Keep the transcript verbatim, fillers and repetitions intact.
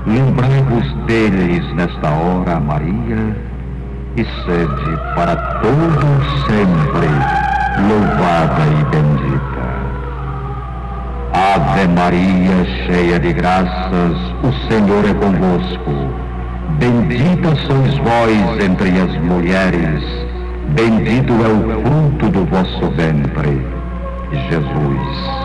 lembrai-vos deles nesta hora, Maria, e sede para todo sempre louvada e bendita. Ave Maria, cheia de graças, o Senhor é convosco. Bendita sois vós entre as mulheres, bendito é o fruto do vosso ventre, Jesus.